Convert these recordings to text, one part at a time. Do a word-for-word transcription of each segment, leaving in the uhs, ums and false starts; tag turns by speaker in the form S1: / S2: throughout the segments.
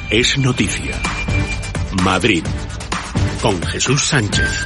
S1: es noticia. Madrid, con Jesús Sánchez.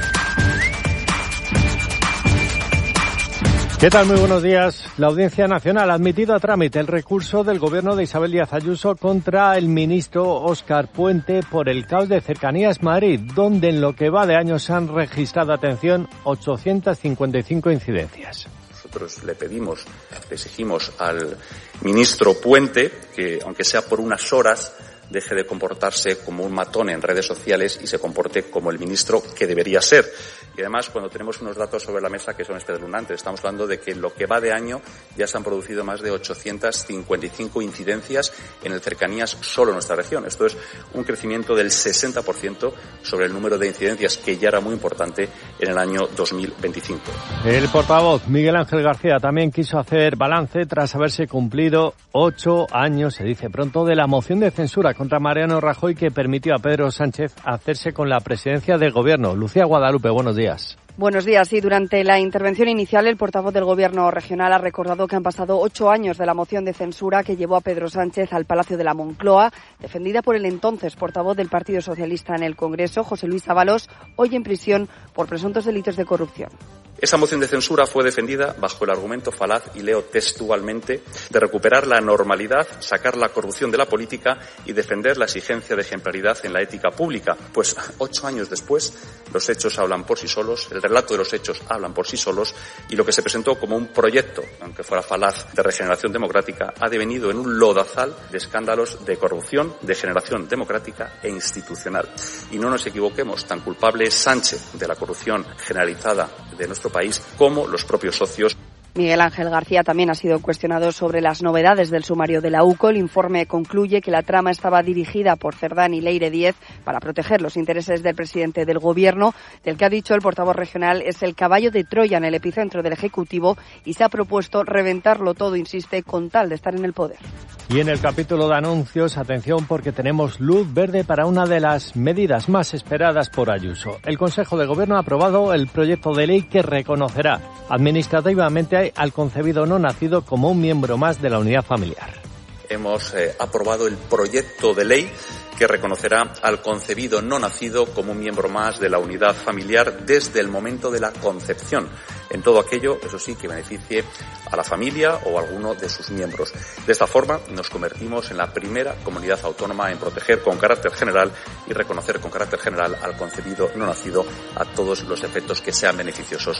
S2: ¿Qué tal? Muy buenos días. La Audiencia Nacional ha admitido a trámite el recurso del gobierno de Isabel Díaz Ayuso contra el ministro Óscar Puente por el caos de Cercanías Madrid, donde en lo que va de año se han registrado, atención, ochocientas cincuenta y cinco incidencias.
S3: Nosotros le pedimos, le exigimos al ministro Puente que, aunque sea por unas horas, deje de comportarse como un matón en redes sociales y se comporte como el ministro que debería ser. Y además, cuando tenemos unos datos sobre la mesa que son espeluznantes, estamos hablando de que en lo que va de año ya se han producido más de ochocientas cincuenta y cinco incidencias en el Cercanías solo en nuestra región. Esto es un crecimiento del sesenta por ciento sobre el número de incidencias, que ya era muy importante en el año dos mil veinticinco.
S2: El portavoz Miguel Ángel García también quiso hacer balance tras haberse cumplido ocho años, se dice pronto, de la moción de censura contra Mariano Rajoy que permitió a Pedro Sánchez hacerse con la presidencia del gobierno. Lucía Guadalupe, buenos días.
S4: Buenos días. Sí, durante la intervención inicial, el portavoz del Gobierno regional ha recordado que han pasado ocho años de la moción de censura que llevó a Pedro Sánchez al Palacio de la Moncloa, defendida por el entonces portavoz del Partido Socialista en el Congreso, José Luis Ábalos, hoy en prisión por presuntos delitos de corrupción.
S3: Esa moción de censura fue defendida bajo el argumento falaz, y leo textualmente, de recuperar la normalidad, sacar la corrupción de la política y defender la exigencia de ejemplaridad en la ética pública. Pues ocho años después, los hechos hablan por sí solos, el relato de los hechos hablan por sí solos, y lo que se presentó como un proyecto, aunque fuera falaz, de regeneración democrática, ha devenido en un lodazal de escándalos de corrupción, de generación democrática e institucional. Y no nos equivoquemos, tan culpable es Sánchez de la corrupción generalizada de nuestro país como los propios socios.
S4: Miguel Ángel García también ha sido cuestionado sobre las novedades del sumario de la U C O. El informe concluye que la trama estaba dirigida por Cerdán y Leire Díez para proteger los intereses del presidente del Gobierno, del que ha dicho el portavoz regional es el caballo de Troya en el epicentro del Ejecutivo y se ha propuesto reventarlo todo, insiste, con tal de estar en el poder.
S2: Y en el capítulo de anuncios, atención porque tenemos luz verde para una de las medidas más esperadas por Ayuso. El Consejo de Gobierno ha aprobado el proyecto de ley que reconocerá administrativamente al concebido no nacido como un miembro más de la unidad familiar.
S3: Hemos eh, aprobado el proyecto de ley que reconocerá al concebido no nacido como un miembro más de la unidad familiar desde el momento de la concepción, en todo aquello, eso sí, que beneficie a la familia o a alguno de sus miembros. De esta forma, nos convertimos en la primera comunidad autónoma en proteger con carácter general y reconocer con carácter general al concebido no nacido a todos los efectos que sean beneficiosos